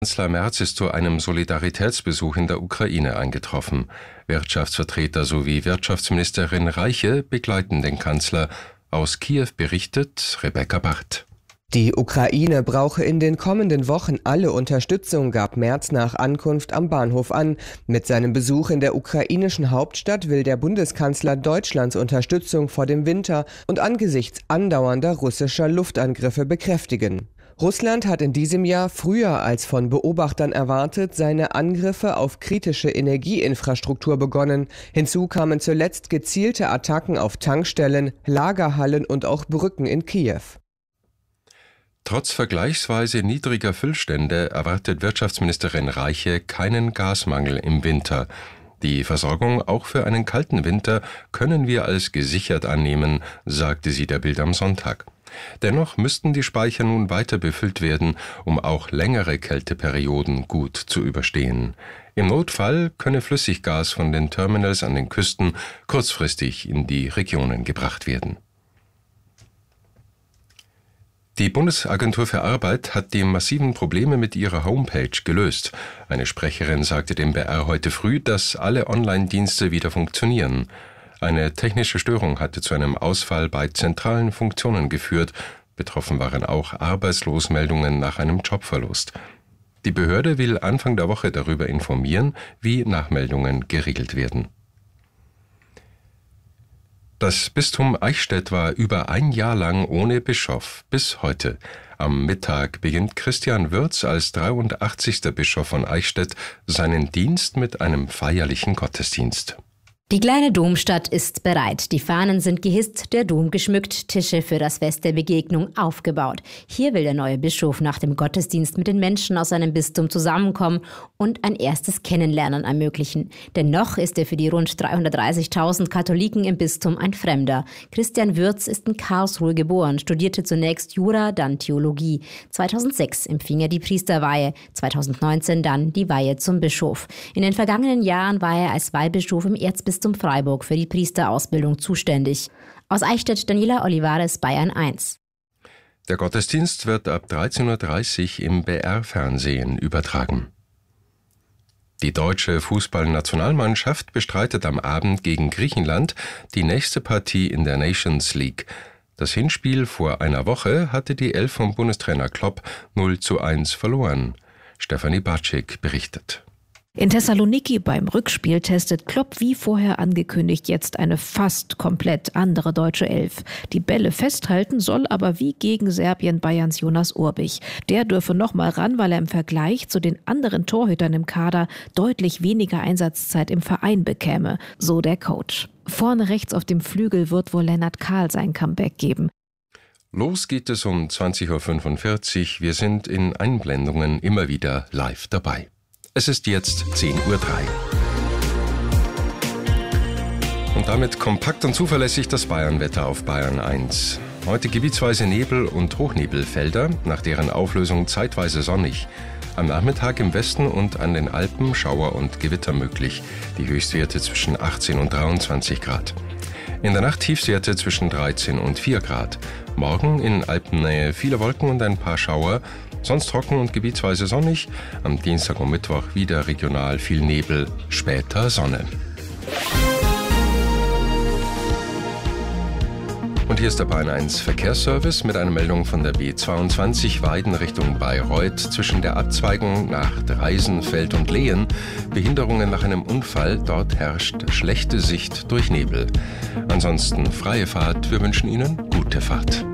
Kanzler Merz ist zu einem Solidaritätsbesuch in der Ukraine eingetroffen. Wirtschaftsvertreter sowie Wirtschaftsministerin Reiche begleiten den Kanzler. Aus Kiew berichtet Rebecca Barth. Die Ukraine brauche in den kommenden Wochen alle Unterstützung, gab Merz nach Ankunft am Bahnhof an. Mit seinem Besuch in der ukrainischen Hauptstadt will der Bundeskanzler Deutschlands Unterstützung vor dem Winter und angesichts andauernder russischer Luftangriffe bekräftigen. Russland hat in diesem Jahr früher als von Beobachtern erwartet seine Angriffe auf kritische Energieinfrastruktur begonnen. Hinzu kamen zuletzt gezielte Attacken auf Tankstellen, Lagerhallen und auch Brücken in Kiew. Trotz vergleichsweise niedriger Füllstände erwartet Wirtschaftsministerin Reiche keinen Gasmangel im Winter. Die Versorgung auch für einen kalten Winter können wir als gesichert annehmen, sagte sie der Bild am Sonntag. Dennoch müssten die Speicher nun weiter befüllt werden, um auch längere Kälteperioden gut zu überstehen. Im Notfall könne Flüssiggas von den Terminals an den Küsten kurzfristig in die Regionen gebracht werden. Die Bundesagentur für Arbeit hat die massiven Probleme mit ihrer Homepage gelöst. Eine Sprecherin sagte dem BR heute früh, dass alle Online-Dienste wieder funktionieren. Eine technische Störung hatte zu einem Ausfall bei zentralen Funktionen geführt. Betroffen waren auch Arbeitslosmeldungen nach einem Jobverlust. Die Behörde will Anfang der Woche darüber informieren, wie Nachmeldungen geregelt werden. Das Bistum Eichstätt war über ein Jahr lang ohne Bischof, bis heute. Am Mittag beginnt Christian Würz als 83. Bischof von Eichstätt seinen Dienst mit einem feierlichen Gottesdienst. Die kleine Domstadt ist bereit. Die Fahnen sind gehisst, der Dom geschmückt, Tische für das Fest der Begegnung aufgebaut. Hier will der neue Bischof nach dem Gottesdienst mit den Menschen aus seinem Bistum zusammenkommen und ein erstes Kennenlernen ermöglichen. Denn noch ist er für die rund 330.000 Katholiken im Bistum ein Fremder. Christian Würz ist in Karlsruhe geboren, studierte zunächst Jura, dann Theologie. 2006 empfing er die Priesterweihe, 2019 dann die Weihe zum Bischof. In den vergangenen Jahren war er als Weihbischof im Erzbistum Freiburg für die Priesterausbildung zuständig. Aus Eichstätt Daniela Olivares, Bayern 1. Der Gottesdienst wird ab 13.30 Uhr im BR-Fernsehen übertragen. Die deutsche Fußballnationalmannschaft bestreitet am Abend gegen Griechenland die nächste Partie in der Nations League. Das Hinspiel vor einer Woche hatte die Elf vom Bundestrainer Klopp 0:1 verloren. Stefanie Bartschik berichtet. In Thessaloniki beim Rückspiel testet Klopp wie vorher angekündigt jetzt eine fast komplett andere deutsche Elf. Die Bälle festhalten soll aber wie gegen Serbien Bayerns Jonas Urbich. Der dürfe noch mal ran, weil er im Vergleich zu den anderen Torhütern im Kader deutlich weniger Einsatzzeit im Verein bekäme, so der Coach. Vorne rechts auf dem Flügel wird wohl Lennart Kahl sein Comeback geben. Los geht es um 20.45 Uhr. Wir sind in Einblendungen immer wieder live dabei. Es ist jetzt 10:03 Uhr. Und damit kompakt und zuverlässig das Bayernwetter auf Bayern 1. Heute gebietsweise Nebel und Hochnebelfelder, nach deren Auflösung zeitweise sonnig. Am Nachmittag im Westen und an den Alpen Schauer und Gewitter möglich. Die Höchstwerte zwischen 18 und 23 Grad. In der Nacht Tiefstwerte zwischen 13 und 4 Grad. Morgen in Alpennähe viele Wolken und ein paar Schauer. Sonst trocken und gebietsweise sonnig. Am Dienstag und Mittwoch wieder regional viel Nebel, später Sonne. Und hier ist der Bayern 1 Verkehrsservice mit einer Meldung von der B22 Weiden Richtung Bayreuth zwischen der Abzweigung nach Dreisenfeld und Lehen. Behinderungen nach einem Unfall, dort herrscht schlechte Sicht durch Nebel. Ansonsten freie Fahrt, wir wünschen Ihnen gute Fahrt.